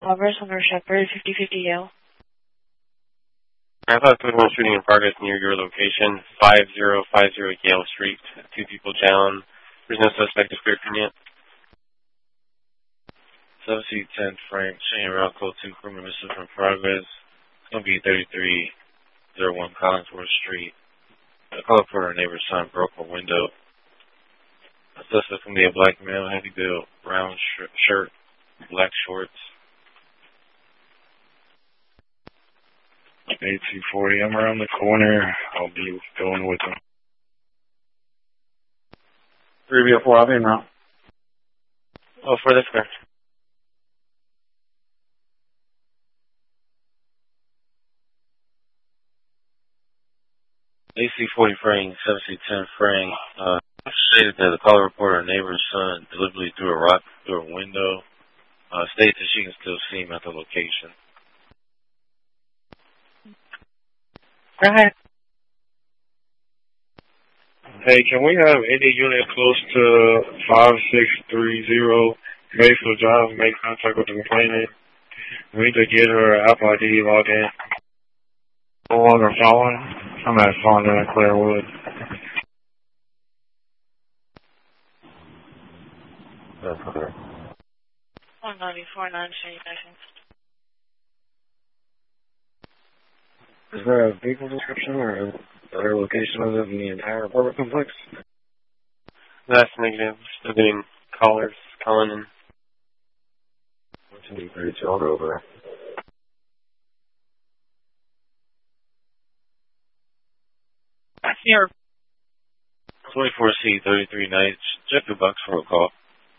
Lovers on our Shepherd, 5050 Yale. I thought there was shooting in progress near your location, 5050 Yale Street. 2 people down. There's no suspect appeared yet. Subsequent 10 Frank, Shane Route Code 2, criminal mission in progress. It's going to be 3301 Collinsworth Street. A call for our neighbor's son broke a window. A suspect can be a black male, heavy built, brown shirt, black shorts. 8240, I'm around the corner. I'll be going with him. 304, I'll be en route. Oh, for this car. AC40 Frank, 7210 Frank, stated that the caller reported her neighbor's son deliberately threw a rock through a window. States that she can still see him at the location. Go ahead. Hey, can we have any unit close to 5630 Mayfield Drive make contact with the complainant? We need to get her Apple ID logged in. No longer following. I'm at Fonda and Clarewood. That's correct. 1949, show you license. Is there a vehicle description or other location of it in the entire apartment complex? That's negative. Still getting callers calling in. 132, I'll go over there. Here. 24C, 33 Nights, Jeffrey Bucks for a call.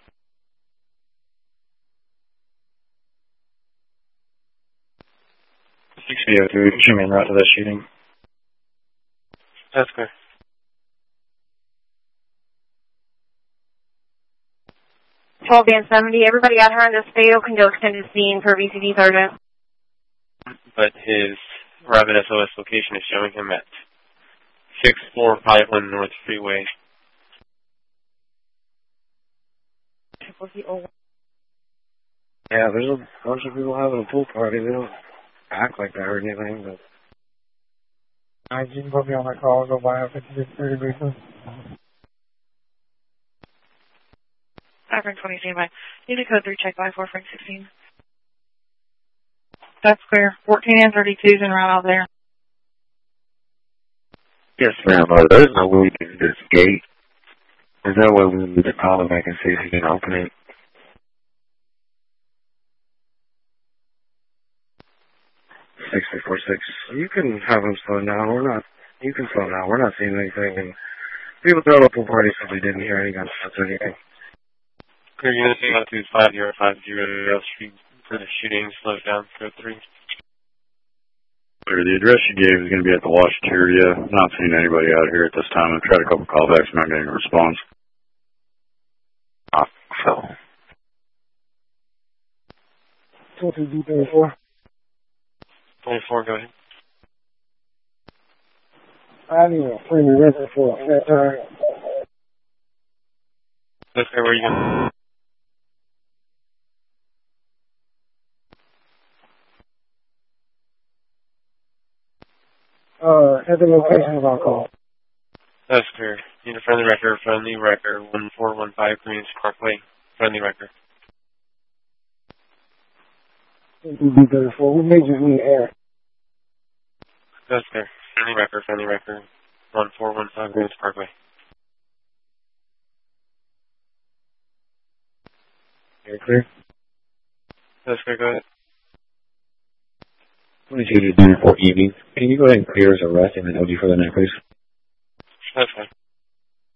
6003, shoot me en route to that shooting. That's good. Band 70. Everybody out here in this field can go extend the scene for VCD sergeant. But his Rapid SOS location is showing him at 6451 North Freeway. Yeah, there's a bunch of people having a pool party. They don't act like that or anything, but... You can put me on that call. I'll go by 5630 briefly. Frank 23 by. Unit code 3, check by 4, Frank 16. That's clear. 14 and 32's en route out there. Yes, ma'am. There's no way we can do this gate. There's no way we can do the call back and see if he can open it. You can have him slow down. You can slow down. We're not seeing anything. And people throw up a party simply didn't hear any gunshots or anything. Clear unit 5050 Yale Street for the shooting. Slow down. Code 3. The address you gave is going to be at the Washington area. Not seeing anybody out here at this time. I've tried a couple callbacks, not getting a response. So. 22D34. 24, go ahead. I need a friendly record for that time. Okay, where are you going? At the location of our call. That's clear. Unit friendly record, 1415 Queens Parkway, friendly record. 22D34. We may just need air. That's clear. Friendly record, 1415 Queens Parkway. You're clear? That's clear, go ahead. 22 to 34 evening. Can you go ahead and clear his arrest and then OD for the night, please? That's fine.